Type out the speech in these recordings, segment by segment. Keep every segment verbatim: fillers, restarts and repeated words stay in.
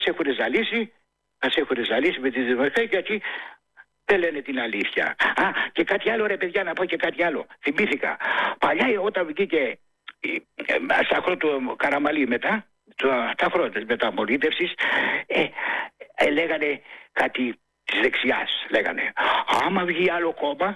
σε έχουν ζαλίσει, μας έχουν ζαλίσει με τις δημοσίες γιατί δεν λένε την αλήθεια. Α, και κάτι άλλο ρε παιδιά, να πω και κάτι άλλο. Θυμήθηκα. Παλιά όταν βγήκε στα χρόνια του Καραμαλή μετά, τα χρόνια της μεταμολύτευσης, ε, ε, λέγανε κάτι της δεξιάς. Λέγανε, άμα βγει άλλο κόμμα,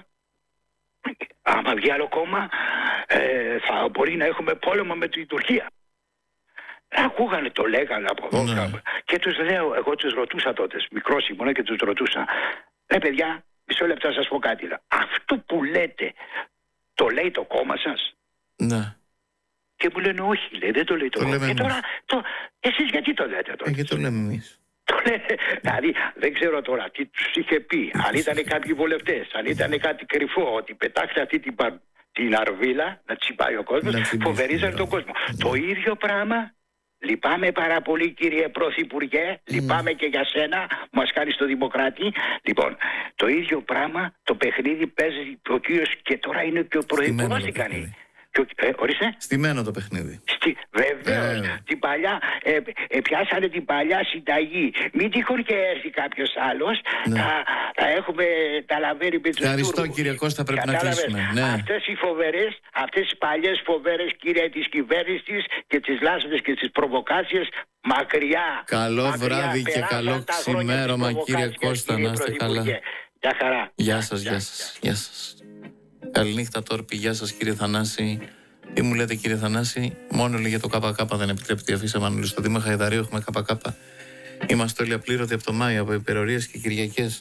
άμα βγει άλλο κόμμα, ε, θα μπορεί να έχουμε πόλεμο με την Τουρκία. Ακούγανε, το λέγανε από εδώ. Ναι. Και τους λέω, εγώ τους ρωτούσα τότε, μικρός ήμουνα και τους ρωτούσα. Ρε παιδιά, μισό λεπτό να σας πω κάτι. Αυτό που λέτε, το λέει το κόμμα σας? Ναι. Και μου λένε όχι, λέει, δεν το λέει το, το κόμμα. Και τώρα, το, εσείς γιατί το λέτε τώρα? Ε, γιατί το λέμε εμείς. Το λένε, δηλαδή δεν ξέρω τώρα τι τους είχε πει, αν ήταν κάποιοι βουλευτές, αν ήταν κάτι κρυφό, ότι πετάξτε αυτή την, την αρβίλα να τσιπάει ο κόσμος, φοβερίζανε τον κόσμο. Ναι. Το ίδιο πράγμα. Λυπάμαι πάρα πολύ κύριε Πρωθυπουργέ, mm. λυπάμαι και για σένα, μας κάνεις το Δημοκράτη. Λοιπόν, το ίδιο πράγμα, το παιχνίδι παίζει ο κύριος και τώρα είναι και ο Πρωθυπουργός τι κάνει. Ε, ορίστε. Στημένο το παιχνίδι. Στη, βεβαίως. Ε. Την παλιά, ε, ε, πιάσανε την παλιά συνταγή. Μην τυχόν και έρθει κάποιος άλλος. Ναι. Θα, θα έχουμε τα λαβέρι με τους Τούρκους. Ευχαριστώ κύριε Κώστα, πρέπει Κατάλαβες. να κλείσουμε. Ναι. Αυτές οι φοβερές, αυτές οι παλιές φοβερές κύριε της κυβέρνησης και τις λάσπες και τις προβοκάσεις μακριά. Καλό μακριά, βράδυ και καλό ξημέρωμα κύριε Κώστα, να είστε καλά. Γεια χαρά. Γεια σας, γεια σας. Γεια σας. Καληνύχτα Τόρπη, γεια σας κύριε Θανάση. Τι μου λέτε κύριε Θανάση? Μόνο λέει για το ΚΚ δεν επιτρέπεται η αφήσα Μανούλη. Στο Δήμο Χαϊδαρίου έχουμε ΚΚ. Είμαστε όλοι απλήρωτοι από το Μάιο, από υπερορίες και Κυριακές.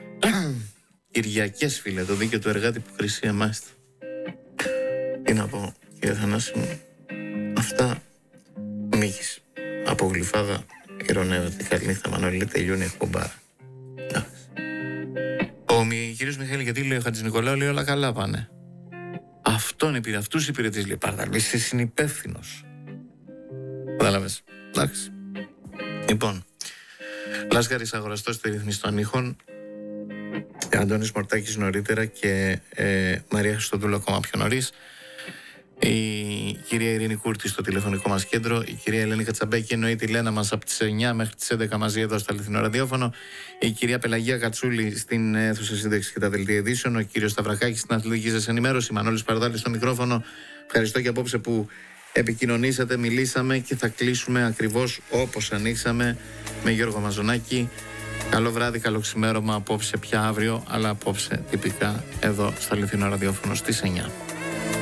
Κυριακές φίλε, το δίκαιο του εργάτη που χρυσή εμάστε. Τι να πω κύριε Θανάση μου? Αυτά μύχης. Από Γλυφάδα ηρωνεύεται. Καληνύχτα Μανούλη, τελειώνει η εκπομπάρα. Ο κύριος Μιχαήλ, γιατί λέει ο Χατζηνικολάου, λέει όλα καλά πάνε. Αυτόν υπηρετεί, αυτούς υπηρετείς, λέει Παρδαλής, είσαι συνυπεύθυνος. Κατάλαβες. Εντάξει. Λοιπόν, Λάσκαρης αγοραστός στο ρυθμιστών ήχων, Αντώνης Μορτάκης νωρίτερα και ε, Μαρία Χριστοδούλου ακόμα πιο νωρίς. Η κυρία Ειρήνη Κούρτη στο τηλεφωνικό μας κέντρο, η κυρία Ελένη Κατσαμπέκη εννοείται η Λένα μας από τις εννιά μέχρι τις έντεκα μαζί εδώ στο αληθινό ραδιόφωνο, η κυρία Πελαγία Κατσούλη στην αίθουσα σύνταξη και τα δελτία ειδήσεων, ο κύριος Σταυρακάκης στην αθλητική σας ενημέρωση, Μανώλης Παρδάλης στο μικρόφωνο. Ευχαριστώ και απόψε που επικοινωνήσατε, μιλήσαμε και θα κλείσουμε ακριβώς όπως ανοίξαμε με Γιώργο Μαζονάκη. Καλό βράδυ, καλό ξημέρωμα απόψε πια αύριο, αλλά απόψε τυπικά εδώ στο αληθινό ραδιόφωνο στις εννιά.